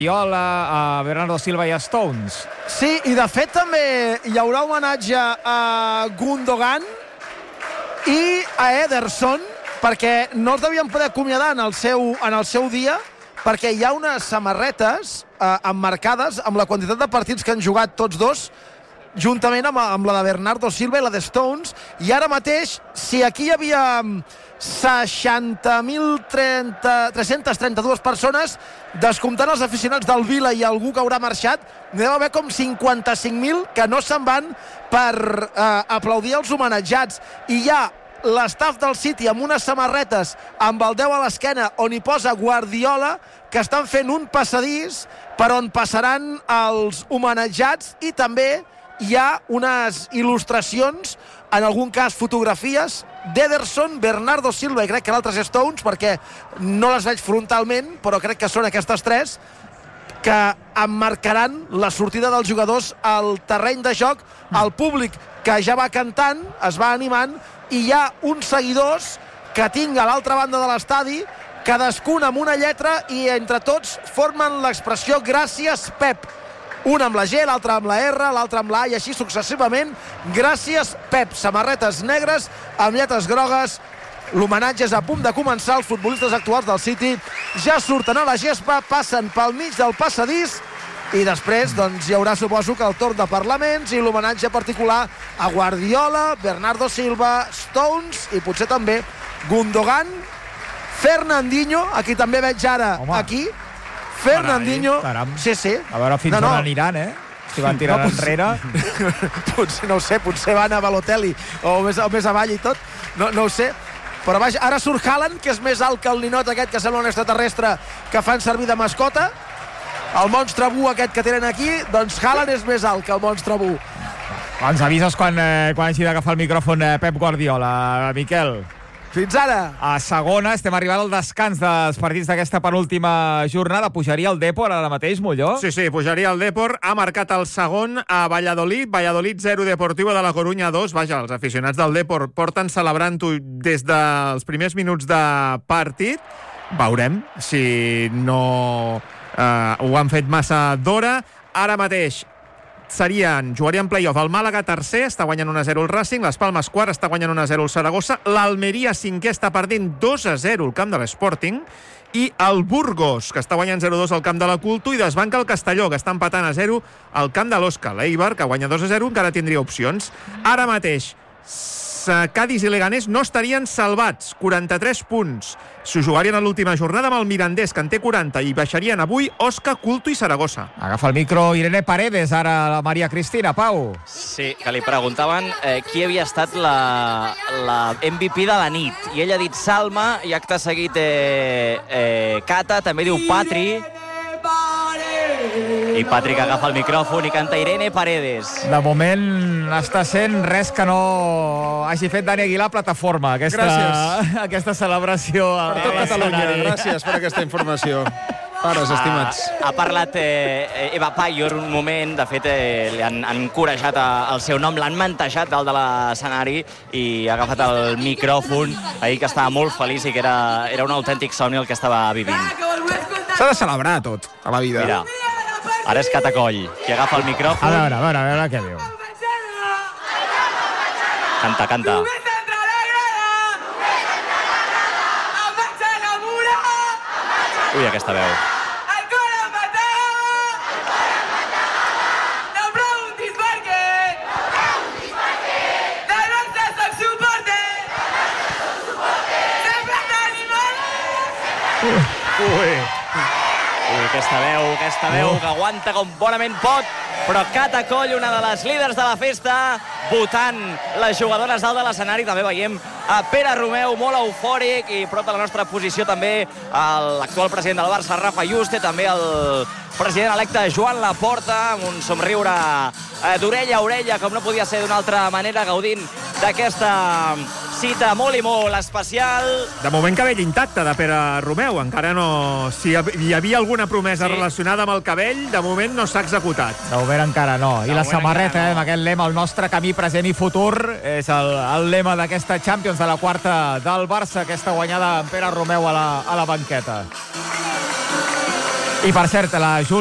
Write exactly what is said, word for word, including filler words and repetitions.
Guardiola, a Bernardo Silva i a Stones. Sí, i de fet també hi haurà homenatge a Gundogan i a Ederson, perquè no els devien poder acomiadar en el seu, en el seu dia, perquè hi ha unes samarretes eh, emmarcades amb la quantitat de partits que han jugat tots dos, juntament amb, amb la de Bernardo Silva i la de Stones, i ara mateix, si aquí hi havia seixanta mil tres-centes trenta-dues persones, descomptant els aficionats del Vila i algú que haurà marxat, n'hi deu haver com cinquanta-cinc mil que no se'n van per eh, aplaudir els homenatjats. I hi ha l'estaf del City amb unes samarretes amb el deu a l'esquena on hi posa Guardiola, que estan fent un passadís per on passaran els homenatjats, i també hi ha unes il·lustracions, en algun cas fotografies, d'Ederson, Bernardo Silva i crec que l'altre és Stones, perquè no les veig frontalment, però crec que són aquestes tres que emmarcaran la sortida dels jugadors al terreny de joc. El públic que ja va cantant, es va animant, i hi ha uns seguidors que tinc a l'altra banda de l'estadi, cadascun amb una lletra, i entre tots formen l'expressió gràcies Pep. Un amb la G, l'altre amb la R, l'altre amb la A, i així successivament. Gràcies Pep. Samarretes negres amb lletres grogues. L'homenatge és a punt de començar. Els futbolistes actuals del City ja surten a la gespa, passen pel mig del passadís, i després doncs, hi haurà, suposo, que el torn de parlaments i l'homenatge particular a Guardiola, Bernardo Silva, Stones i potser també Gundogan, Fernandinho, aquí també veig ara. Home. Aquí Fernandinho. Caram. Sí, sí. A veure fins no, no. on aniran, eh? Si van tirar no, potser, enrere. potser, no ho sé, potser van a Balotelli o més, o més avall i tot. No, no ho sé. Però vaja, ara surt Haaland, que és més alt que el ninot aquest que sembla un extraterrestre que fan servir de mascota. El monstre Bu aquest que tenen aquí, doncs Haaland és més alt que el monstre Bu. Ens avises quan, eh, quan hagi d'agafar el micròfon eh, Pep Guardiola, Miquel. Fins ara. A segona, estem arribant al descans dels partits d'aquesta penúltima jornada. Pujaria el Depor ara mateix, Molló? Sí, sí, pujaria el Depor. Ha marcat el segon a Valladolid. Valladolid zero, Deportivo de la Corunya dos. Vaja, els aficionats del Depor porten celebrant-ho des dels primers minuts de partit. Veurem si no eh, ho han fet massa d'hora. Ara mateix serien, jugarien play-off el Màlaga tercer, està guanyant un a zero el Racing, les Palmes quart, està guanyant un a zero el Saragossa, l'Almeria cinquè està perdent dos a zero el camp de l'Sporting, i el Burgos, que està guanyant zero a dos al camp de la Culto, i desbanca el Castelló, que està empatant a zero al camp de l'Osca. L'Eibar, que guanya dos a zero, encara tindria opcions. Ara mateix Cádiz i Leganés no estarien salvats, quaranta-tres punts. S'ho jugarien a l'última jornada amb el Mirandés, que en té quaranta, i baixarien avui Osca, Culto i Saragossa. Agafa el micro Irene Paredes, ara la Maria Cristina. Pau. Sí, que li preguntaven eh, qui havia estat la, la M V P de la nit, i ella ha dit Salma, i acte seguit eh, eh, Cata, també diu Patri, i Patrick agafa el micròfon i canta Irene Paredes. De moment està sent res que no hagi fet Dani Aguilar plataforma, aquesta, aquesta celebració. Per tot Catalunya, gràcies per aquesta informació. Pares, estimats. Ha, ha parlat eh, Eva Payor un moment, de fet eh, li han, han corejat el seu nom, l'han mantejat dalt de l'escenari i ha agafat el micròfon, ahir que estava molt feliç i que era, era un autèntic somni el que estava vivint. S'ha de celebrar tot a la vida. Mira, ara és Catacoll, qui agafa el micròfon. A veure, a veure, a veure què diu. Canta, canta. Ui, aquesta veu. Ui. Ui, aquesta veu, aquesta veu que aguanta com bonament pot, però Catacoll, una de les líders de la festa, votant les jugadores dalt de l'escenari. També veiem a Pere Romeu, molt eufòric, i prop de la nostra posició també l'actual president del Barça, Rafa Yuste, també el president electe Joan Laporta, amb un somriure d'orella a orella, com no podia ser d'una altra manera, gaudint d'aquesta cita molt i molt especial. De moment cabell intacte de Pere Romeu, encara no... Si hi havia alguna promesa sí. relacionada amb el cabell, de moment no s'ha executat. De moment encara no. I la samarreta, eh, amb aquest lema, el nostre camí, present i futur, és el, el lema d'aquesta Champions, de la quarta del Barça, aquesta guanyada amb Pere Romeu a la, a la banqueta. I per cert, la Júlia